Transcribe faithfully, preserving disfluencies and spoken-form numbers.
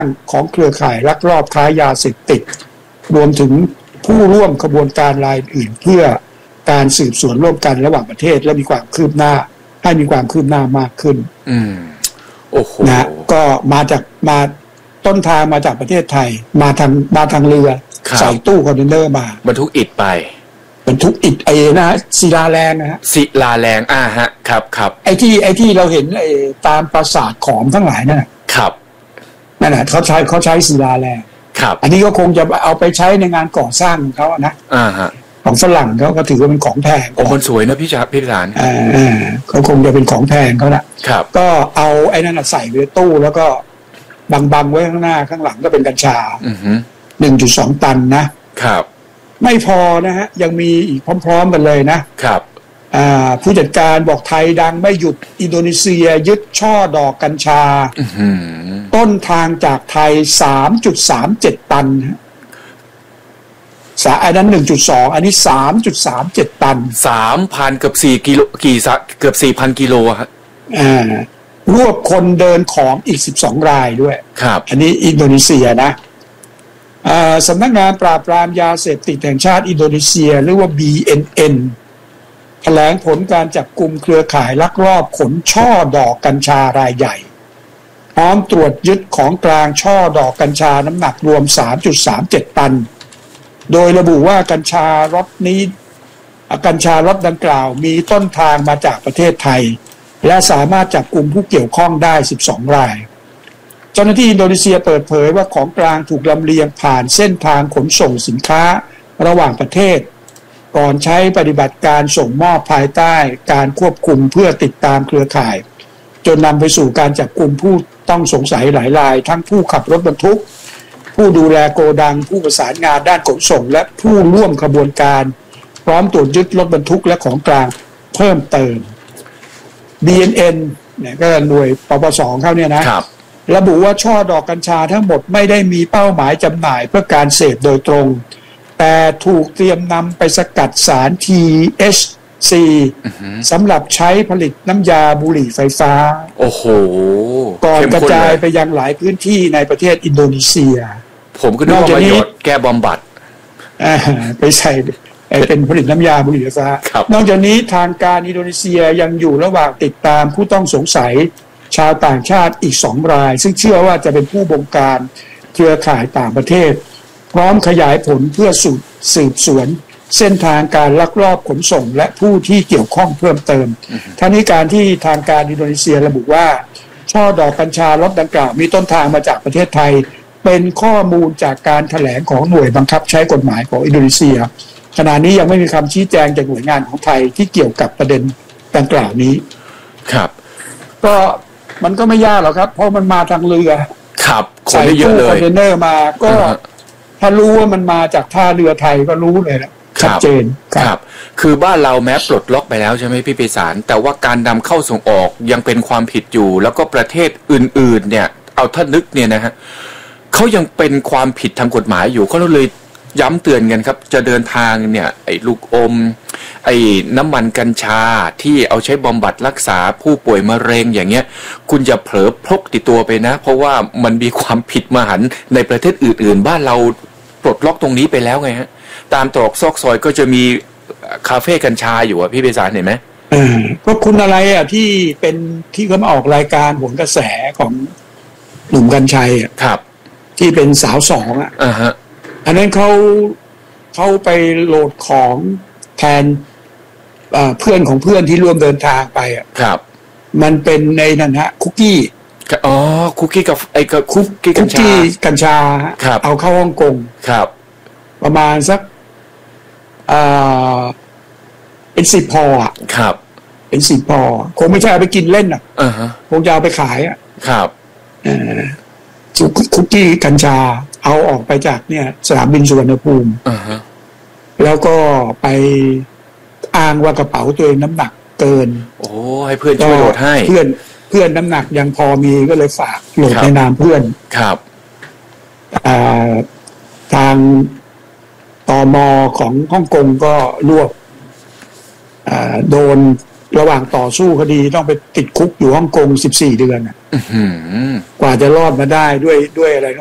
ของเครือข่ายลักลอบค้ายาเสพติดรวมถึงผู้ร่วมขบวนการรายอื่นเพื่อการสืบสวนร่วมกันระหว่างประเทศและมีความคืบหน้าให้มีความคืบหน้ามากขึ้นอืมโอ้โหนะก็มาจากมาต้นทางมาจากประเทศไทยมาทางมาทางเรือใส่ตู้คอนเทนเนอร์มาบรรทุกอิฐไปบรรทุกอิฐไอ้นะศิลาแรงนะฮะศิลาแรงอ่าฮะครับครับไอ้ที่ไอ้ที่เราเห็นไอ้ตามปราสาทขอมทั้งหลายนั่นครับนั่นแหละเขาใช้เขาใช้ศิลาแรงครับอันนี้ก็คงจะเอาไปใช้ในงานก่อสร้างของเขานะอ่าฮะของฝรั่งเขาก็ถือว่าเป็นของแพงโอ้มันสวยนะพี่ชาพี่สารอ่าเขาคงจะเป็นของแพงเขาแหละครับก็เอาไอ้นั่นใส่ไว้ตู้แล้วก็บังๆไว้ข้างหน้าข้างหลังก็เป็นกัญชาอือฮึหนึ่งจุดสอง ตันนะครับไม่พอนะฮะยังมีอีกพร้อมๆกันเลยนะครับอ่าผู้จัดการบอกไทยดังไม่หยุดอินโดนีเซียยึดช่อดอกกัญชาอือฮึต้นทางจากไทย สามจุดสามเจ็ด ตันสาอันนั้น หนึ่งจุดสอง อันนี้ สามจุดสามเจ็ด ตันสามพัน เกือบสี่กิโลกี่เกือบ สี่พัน กิโลฮะอ่ารวบคนเดินของอีกสิบสองรายด้วยครับอันนี้อินโดนีเซียนะอ่าสำนักงานปราบปรามยาเสพติดแห่งชาติอินโดนีเซียหรือว่า บี เอ็น เอ็น แถลงผลการจับกุมเครือข่ายลักลอบขนช่อดอกกัญชารายใหญ่พร้อมตรวจยึดของกลางช่อดอกกัญชาน้ำหนักรวม สามจุดสามเจ็ด ตันโดยระบุว่ากัญชารถนี้กัญชารถดังกล่าวมีต้นทางมาจากประเทศไทยและสามารถจับกลุ่มผู้เกี่ยวข้องได้สิบสองรายเจ้าหน้าที่อินโดนีเซียเปิดเผยว่าของกลางถูกลำเลียงผ่านเส้นทางขนส่งสินค้าระหว่างประเทศก่อนใช้ปฏิบัติการส่งมอบภายใต้การควบคุมเพื่อติดตามเครือข่ายจนนำไปสู่การจับกลุ่มผู้ต้องสงสัยหลายรายทั้งผู้ขับรถบรรทุกผู้ดูแลโกดังผู้ประสานงานด้านขนส่งและผู้ร่วมขบวนการพร้อมตรวจยึดรถบรรทุกและของกลางเพิ่มเติม บี เอ็น เอ็น เนี่ยก็หน่วยปปสเขาเนี่ยนะระบุว่าช่อดอกกัญชาทั้งหมดไม่ได้มีเป้าหมายจำหน่ายเพื่อการเสพโดยตรงแต่ถูกเตรียมนำไปสกัดสาร ที เอช ซี สำหรับใช้ผลิตน้ำยาบุหรี่ไฟฟ้าโอ้โหก่อนกระจายไปยังหลายพื้นที่ในประเทศอินโดนีเซียผมก็นึกว่าประโยชน์แก้บำบัดไปใส่เป็นผลิตน้ำยาบุหรี่ไฟฟ้านอกจากนี้ทางการอินโดนีเซียยังอยู่ระหว่างติดตามผู้ต้องสงสัยชาวต่างชาติอีกสองรายซึ่งเชื่อว่าจะเป็นผู้บงการเครือข่ายต่างประเทศพร้อมขยายผลเพื่อสืบสวนเส้นทางการลักลอบขนส่งและผู้ที่เกี่ยวข้องเพิ่มเติมทั้งนี้การที่ทางการอินโดนีเซียระบุว่าช่อดอกกัญชาล็อตดังกล่าวมีต้นทางมาจากประเทศไทยเป็นข้อมูลจากการแถลงของหน่วยบังคับใช้กฎหมายของอินโดนีเซียขณะนี้ยังไม่มีคำชี้แจงจากหน่วยงานของไทยที่เกี่ยวกับประเด็นดังกล่าวนี้ครับก็มันก็ไม่ยากหรอกครับเพราะมันมาทางเรือครับใส่ตู้คอนเทนเนอร์มาก็ถ้ารู้ว่ามันมาจากท่าเรือไทยก็รู้เลยนะชัดเจนครับคือบ้านเราแม้ปลดล็อกไปแล้วใช่ไหมพี่ปิศาลแต่ว่าการนำเข้าส่งออกยังเป็นความผิดอยู่แล้วก็ประเทศอื่นๆเนี่ยเอาถ้านึกเนี่ยนะฮะเขายังเป็นความผิดทางกฎหมายอยู่เขาเลยย้ำเตือนกันครับจะเดินทางเนี่ยไอ้ลูกอมไอ้น้ำมันกัญชาที่เอาใช้บำบัดรักษาผู้ป่วยมะเร็งอย่างเงี้ยคุณอย่าเผลอพกติดตัวไปนะเพราะว่ามันมีความผิดมหันต์ในประเทศอื่นๆบ้านเราปลดล็อกตรงนี้ไปแล้วไงฮะตามตรอกซอกซอยก็จะมีคาเฟ่กัญชาอยู่อ่ะพี่เบสารเห็นไหมเออก็คุณอะไรอ่ะที่เป็นที่เขามาออกรายการโหนกระแสของหนุ่มกัญชัยอ่ะครับที่เป็นสาวสองอ่ะอ่าฮะอันนั้นเขาเขาไปโหลดของแทนเพื่อนของเพื่อนที่ร่วมเดินทางไปอ่ะครับมันเป็นในนั่นฮะคุกกี้อ๋อคุกกี้กับไอ้กับคุกกี้กัญชากัญชาเอาเข้าฮ่องกงครับประมาณสักอ่าเป็นสิบพออ่ะครับเป็นสิบพอคงไม่ใช่เอาไปกินเล่นอ่ะอ่าฮะคงจะเอาไปขายอ่ะครับเอ่อคุกกี้กัญชาเอาออกไปจากเนี่ยสนามบินสุวรรณภูมิอ่าฮะแล้วก็ไปอ้างว่ากระเป๋าตัวเองน้ำหนักเกินโอ้ให้เพื่อนช่วยโหลดให้เพื่อนเพื่อนน้ำหนักยังพอมีก็เลยฝากโหลดในนามเพื่อนครับอ่าทางตม.ของฮ่องกงก็รวบโดนระหว่างต่อสู้คดีต้องไปติดคุกอยู่ฮ่องกงสิบสี่เดือนน่ะอื้อหือกว่าจะรอดมาได้ด้วยด้วยอะไร